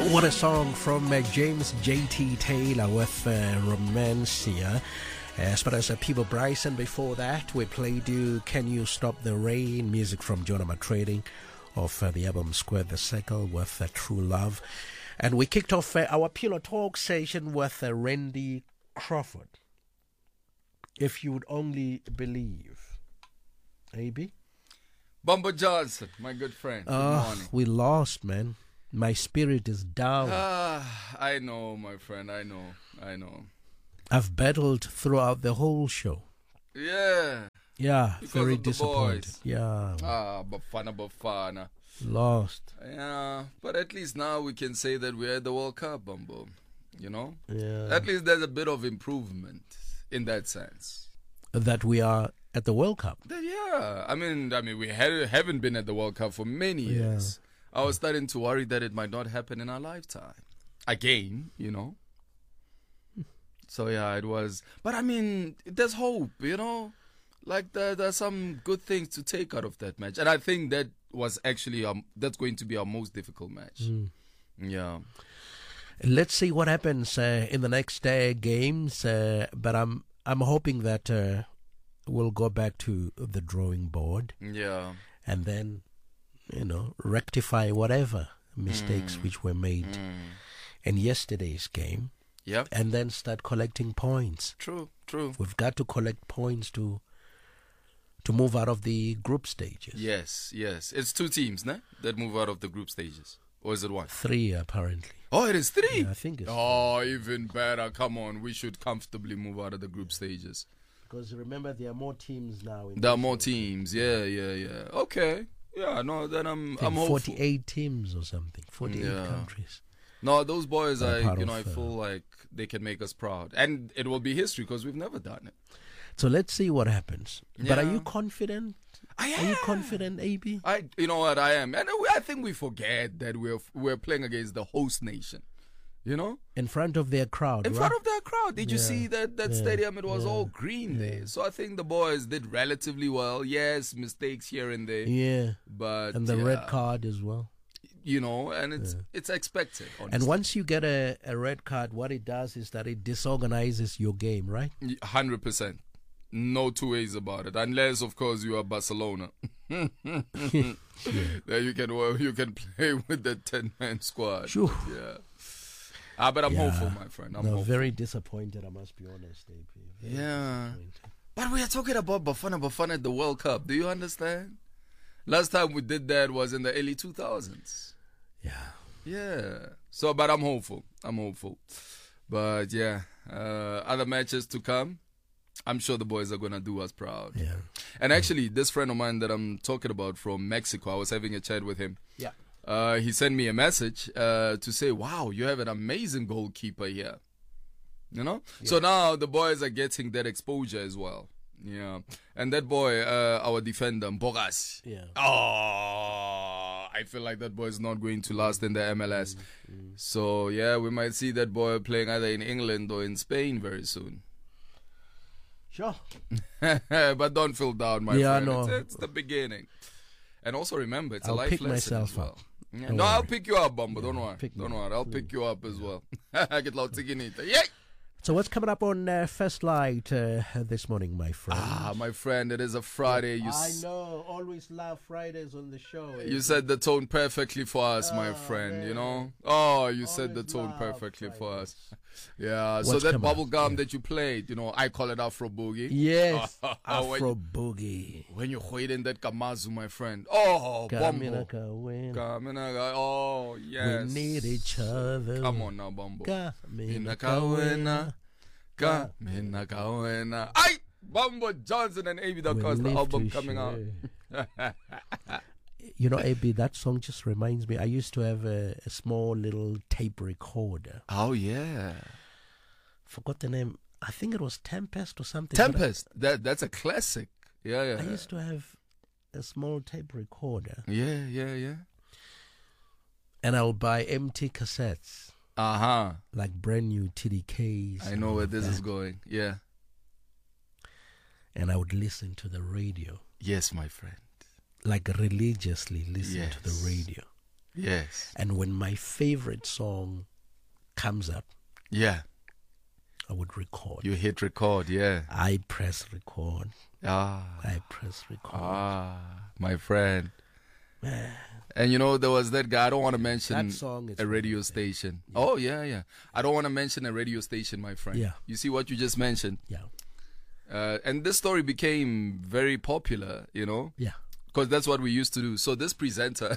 What a song from James J.T. Taylor with Romancia. As far as Peebo Bryson, before that, we played you Can You Stop the Rain, music from Jonah Trading of the album Square the Circle with True Love. And we kicked off our Pillow Talk session with Randy Crawford. If you would only believe. AB? Bumbo Johnson, my good friend. Good morning. We lost, man. My spirit is down. I know, my friend. I know. I've battled throughout the whole show. Yeah. Yeah, because very of the disappointed. boys. Yeah. Bafana. Lost. Yeah, but at least now we can say that we're at the World Cup, Bumbo. You know? Yeah. At least there's a bit of improvement in that sense. That we are at the World Cup. Yeah. I mean, we haven't been at the World Cup for many years. I was starting to worry that it might not happen in our lifetime. Again, you know? So, yeah, it was. But, I mean, there's hope, you know? Like, there's some good things to take out of that match. And I think that was actually, that's going to be our most difficult match. Yeah. Let's see what happens in the next games. But I'm hoping that we'll go back to the drawing board. Yeah. And then, you know, rectify whatever mistakes which were made in yesterday's game. Yep. And then start collecting points. True. We've got to collect points to move out of the group stages. Yes. It's 2 teams, né, that move out of the group stages. Or is it 1? 3, apparently. Oh, it is 3? Yeah, I think it's 3. Oh, even better. Come on. We should comfortably move out of the group stages. Because remember, there are more teams now. There are more teams. Yeah. Okay. Yeah, no, then I'm hopeful. 48 teams or something. 48 countries. No, those boys, I feel like they can make us proud. And it will be history because we've never done it. So let's see what happens. Yeah. But are you confident? I am. Are you confident, AB? You know what, I am. And I think we forget that we're playing against the host nation. You know? In front of their crowd, In front of their crowd. Did you see that stadium? It was all green there. So I think the boys did relatively well. Yes, mistakes here and there. Yeah. But and the red card as well. You know, and it's expected, honestly. And once you get a red card, what it does is that it disorganizes your game, right? 100%. No 2 ways about it. Unless, of course, you are Barcelona. Then you can play with the 10-man squad. Sure. Yeah. But I'm hopeful, my friend. I'm hopeful. Very disappointed, I must be honest, AP. Yeah. But we are talking about Bafana at the World Cup. Do you understand? Last time we did that was in the early 2000s. Yeah. So, but I'm hopeful. But yeah, other matches to come. I'm sure the boys are going to do us proud. Yeah. And actually, this friend of mine that I'm talking about from Mexico, I was having a chat with him. Yeah. He sent me a message to say, wow, you have an amazing goalkeeper here. You know? Yeah. So now the boys are getting that exposure as well. Yeah. And that boy, our defender, Bogas. Yeah. Oh, I feel like that boy is not going to last in the MLS. So, yeah, we might see that boy playing either in England or in Spain very soon. Sure. But don't feel down, my friend. No. It's the beginning. And also remember, it's I'll a life pick lesson myself as well. Up. Yeah. No, I'll pick you up, Bumbo. Don't worry. I'll pick you up as well. I get loud tiginita. Yay! So what's coming up on First Light this morning, my friend? My friend, it is a Friday. I know. Always love Fridays on the show. You set the tone perfectly for us, my friend, you know? Oh, you set the tone perfectly for us. Yeah, so that bubble gum that you played, you know, I call it Afro Boogie. Yes, Afro Boogie. When you hold in that Kamazu, my friend. Oh, Bumbo. Oh, yes. We need each other. Come on now, Bumbo. Minakawena. Ay! Bumbo Johnson and AB Da Costa album coming out. You know, AB, that song just reminds me. I used to have a small little tape recorder. Oh, yeah. Forgot the name. I think it was Tempest or something. Tempest. That's a classic. Yeah. I used to have a small tape recorder. Yeah. And I would buy empty cassettes. Like brand new TDKs. I know where this is going. Yeah. And I would listen to the radio. Yes, my friend. Like religiously listen to the radio. Yes. And when my favorite song comes up, Yeah. I would record. You hit record, yeah. I press record. I press record. My friend. And you know, there was that guy, I don't want to mention That song is a radio station. Yeah. Oh, yeah. I don't want to mention a radio station, my friend. Yeah. You see what you just mentioned? Yeah. And this story became very popular, you know? Yeah. Because that's what we used to do. So this presenter,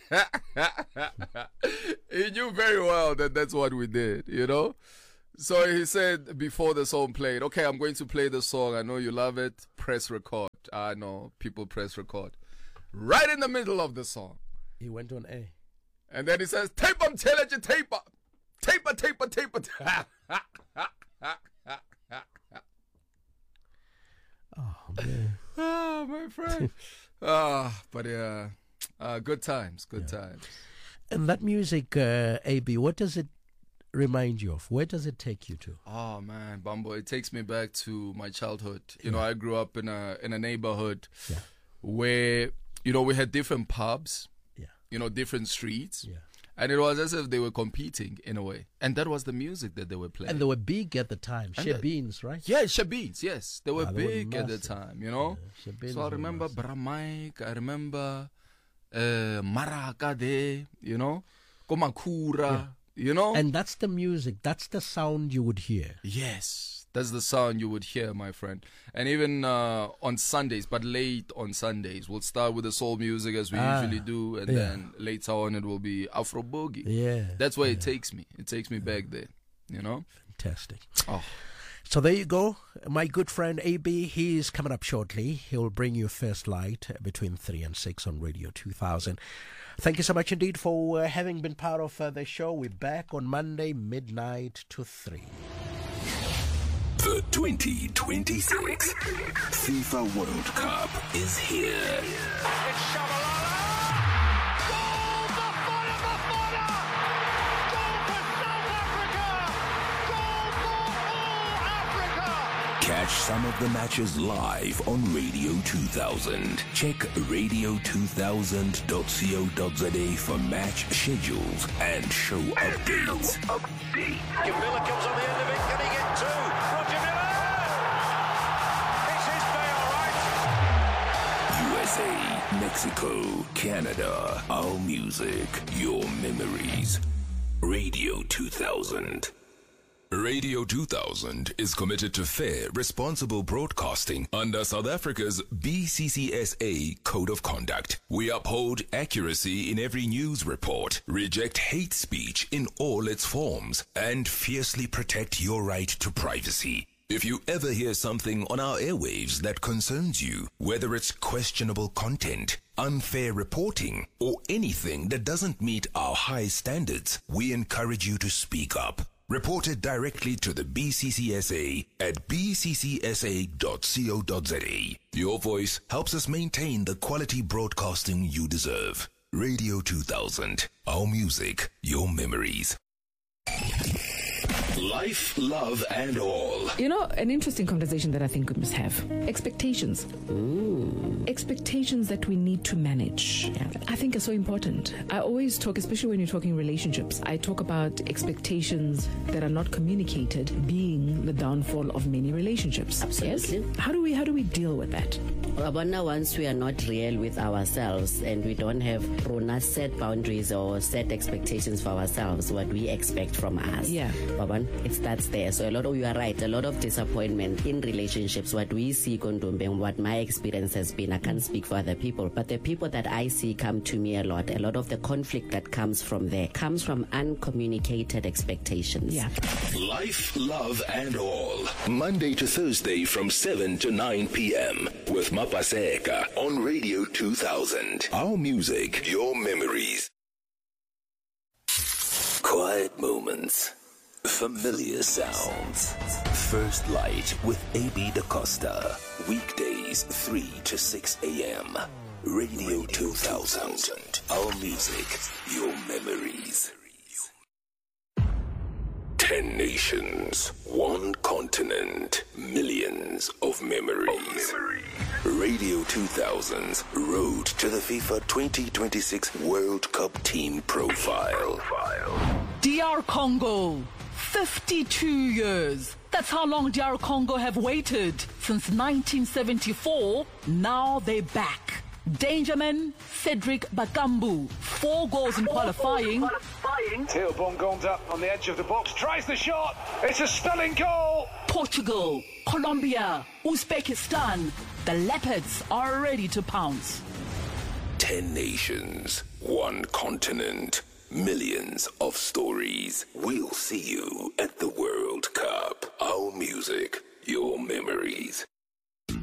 he knew very well that that's what we did, you know? So he said before the song played, okay, I'm going to play the song. I know you love it. Press record. I know people press record. Right in the middle of the song. He went on air. And then he says, tape up, tell it, you tape up. Tape up. Oh, man. Oh, my friend. But yeah, good times. And that music, AB, what does it remind you of? Where does it take you to? Oh man, Bambo, it takes me back to my childhood. You know, I grew up in a neighborhood where, you know, we had different pubs, you know, different streets. Yeah. And it was as if they were competing in a way. And that was the music that they were playing. And they were big at the time. Shebeens, right? Yeah, Shebeens, yes. They were big at the time, you know. Yeah, so I remember Bramike, I remember Marakade, you know, Komakura, you know. And that's the music, that's the sound you would hear. Yes. That's the sound you would hear, my friend. And even on Sundays, but late on Sundays, we'll start with the soul music as we usually do, and then later on it will be Afro Boogie. Yeah. That's where it takes me. It takes me back there, you know? Fantastic. Oh. So there you go. My good friend AB, he is coming up shortly. He'll bring you First Light between 3 and 6 on Radio 2000. Thank you so much indeed for having been part of the show. We're back on Monday, midnight to 3. The 2026 FIFA World Cup is here. It's Shabalala! Goal for Bafana! Goal for South Africa! Goal for all Africa! Catch some of the matches live on Radio 2000. Check radio2000.co.za for match schedules and show updates. Miller comes on the end of it. Can he get two? Roger Miller! It's his day, all right. USA, Mexico, Canada. Our music, your memories. Radio 2000. Radio 2000 is committed to fair, responsible broadcasting under South Africa's BCCSA Code of Conduct. We uphold accuracy in every news report, reject hate speech in all its forms, and fiercely protect your right to privacy. If you ever hear something on our airwaves that concerns you, whether it's questionable content, unfair reporting, or anything that doesn't meet our high standards, we encourage you to speak up. Report it directly to the BCCSA at bccsa.co.za. Your voice helps us maintain the quality broadcasting you deserve. Radio 2000. Our music, your memories. Life, love, and all. You know, an interesting conversation that I think we must have. Expectations. Expectations that we need to manage. I think are so important. I always talk, especially when you're talking relationships, I talk about expectations that are not communicated being the downfall of many relationships. Absolutely. Yes? How do we deal with that? But now once we are not real with ourselves and we don't have set boundaries or set expectations for ourselves, what we expect from us. Yeah. It starts there. So you are right, a lot of disappointment in relationships. What we see, Kondombe, and what my experience has been, I can't speak for other people, but the people that I see come to me a lot of the conflict that comes from there comes from uncommunicated expectations. Yeah. Life, love, and all. Monday to Thursday from 7 to 9 p.m. with Mapaseka on Radio 2000. Our music, your memories. Quiet moments. Familiar sounds. First Light with A.B. DaCosta. Weekdays 3 to 6 a.m. Radio 2000. Our music, your memories. 10 nations, one continent, millions of memories. Radio 2000's Road to the FIFA 2026 World Cup Team Profile. DR Congo, 52 years. That's how long DR Congo have waited. Since 1974, now they're back. Dangerman Cedric Bakambu, 4 goals in qualifying. Theo Bongonda on the edge of the box, tries the shot. It's a stunning goal. Portugal, Colombia, Uzbekistan. The Leopards are ready to pounce. 10 nations, one continent, millions of stories. We'll see you at the World Cup. Our music, your memories.